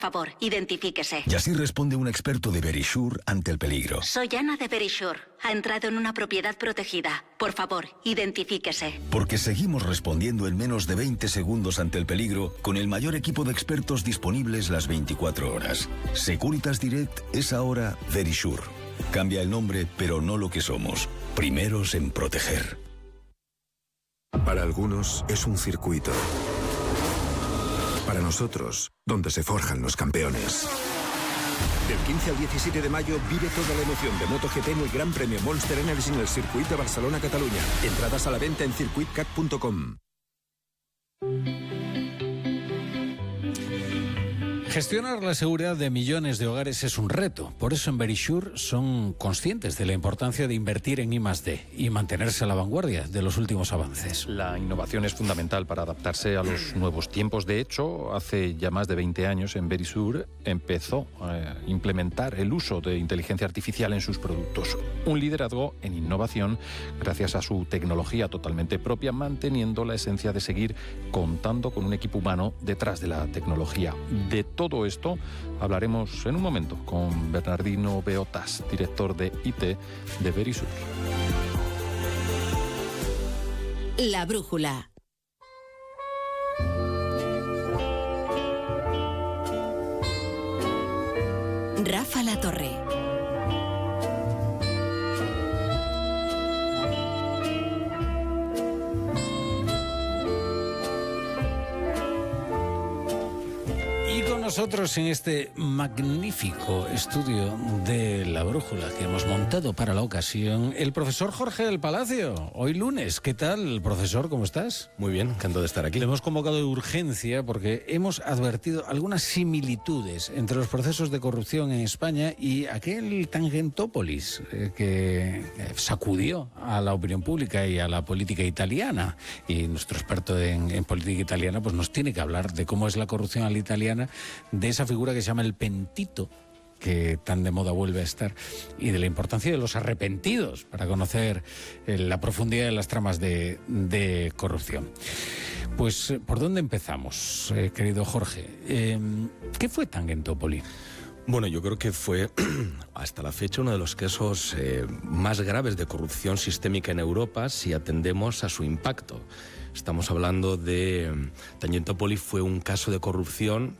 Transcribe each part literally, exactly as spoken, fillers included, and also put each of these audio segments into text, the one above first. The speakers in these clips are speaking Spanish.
Por favor, identifíquese. Y así responde un experto de Verisure ante el peligro. Soy Ana de Verisure. Ha entrado en una propiedad protegida. Por favor, identifíquese. Porque seguimos respondiendo en menos de veinte segundos ante el peligro con el mayor equipo de expertos disponibles las veinticuatro horas. Securitas Direct es ahora Verisure. Cambia el nombre, pero no lo que somos. Primeros en proteger. Para algunos es un circuito. Para nosotros, donde se forjan los campeones. Del quince al diecisiete de mayo vive toda la emoción de MotoGP en el Gran Premio Monster Energy en el Circuito de Barcelona-Cataluña. Entradas a la venta en circuit cat punto com. Gestionar la seguridad de millones de hogares es un reto. Por eso en Verisure son conscientes de la importancia de invertir en I más D y mantenerse a la vanguardia de los últimos avances. La innovación es fundamental para adaptarse a los nuevos tiempos. De hecho, hace ya más de veinte años en Verisure empezó a implementar el uso de inteligencia artificial en sus productos. Un liderazgo en innovación gracias a su tecnología totalmente propia, manteniendo la esencia de seguir contando con un equipo humano detrás de la tecnología. De todo esto hablaremos en un momento con Bernardino Beotas, director de I T de Verisure. La brújula. Rafa La Torre. Nosotros en este magnífico estudio de La Brújula que hemos montado para la ocasión, el profesor Jorge del Palacio. Hoy lunes, ¿qué tal, profesor? ¿Cómo estás? Muy bien, encantado de estar aquí. Le hemos convocado de urgencia porque hemos advertido algunas similitudes entre los procesos de corrupción en España y aquel Tangentópolis eh, que sacudió a la opinión pública y a la política italiana. Y nuestro experto en, en política italiana pues nos tiene que hablar de cómo es la corrupción a la italiana, de esa figura que se llama el pentito, que tan de moda vuelve a estar, y de la importancia de los arrepentidos para conocer eh, la profundidad de las tramas de, de corrupción. Pues, ¿por dónde empezamos, eh, querido Jorge? Eh, ¿Qué fue Tangentópolis? Bueno, yo creo que fue hasta la fecha uno de los casos eh, más graves de corrupción sistémica en Europa si atendemos a su impacto. Estamos hablando de... Tangentópolis fue un caso de corrupción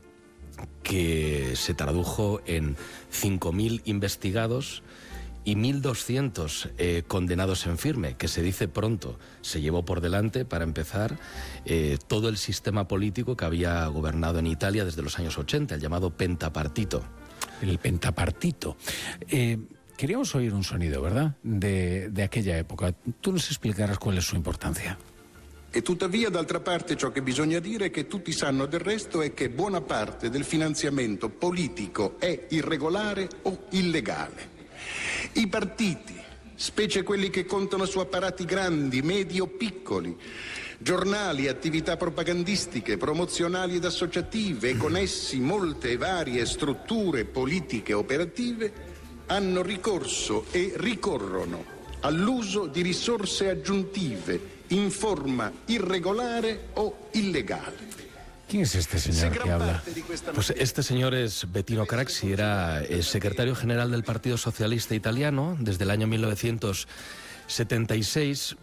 que se tradujo en cinco mil investigados y mil doscientos eh, condenados en firme, que se dice pronto. Se llevó por delante, para empezar, eh, todo el sistema político que había gobernado en Italia desde los años ochenta, el llamado pentapartito. El pentapartito. Eh, queríamos oír un sonido, ¿verdad?, de, de aquella época. Tú nos explicarás cuál es su importancia. E tuttavia, d'altra parte, ciò che bisogna dire è che tutti sanno del resto è che buona parte del finanziamento politico è irregolare o illegale. I partiti, specie quelli che contano su apparati grandi, medi o piccoli, giornali, attività propagandistiche, promozionali ed associative e con essi molte e varie strutture politiche operative, hanno ricorso e ricorrono all'uso di risorse aggiuntive in forma irregolare o illegale. ¿Quién es este señor que habla? Pues este señor es Bettino Craxi, era el secretario general del Partido Socialista Italiano desde el año mil novecientos setenta y seis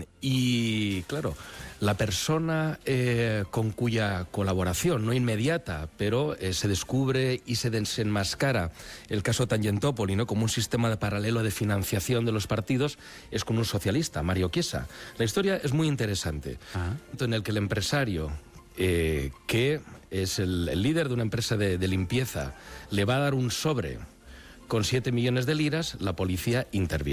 y, claro, la persona eh, con cuya colaboración, no inmediata, pero eh, se descubre y se desenmascara el caso Tangentópolis, ¿no?, como un sistema de paralelo de financiación de los partidos, es con un socialista, Mario Chiesa. La historia es muy interesante, ah. en el que el empresario, eh, que es el, el líder de una empresa de, de limpieza, le va a dar un sobre con siete millones de liras, la policía interviene.